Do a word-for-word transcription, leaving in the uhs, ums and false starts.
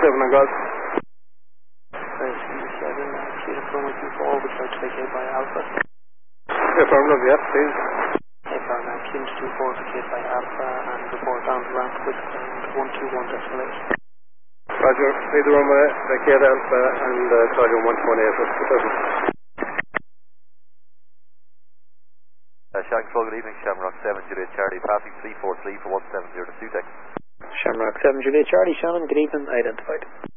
seven on Golf. seven, Kilo Chroma two four, would you like to vacate by Alpha? Affirmative, yes, please. Affirmative, Kilo two four, vacate by Alpha, and report down to ramp with one two one decimal eight. Roger, lead the runway, vacate Alpha, and uh, call you one two one eight with the seven. Uh, Shank Control, good evening, Shamrock seven, Juliet Charlie, passing three four three for one seven zero to Sutex. Shamrock seven, Juliet Charlie, Shannon, good evening, identified.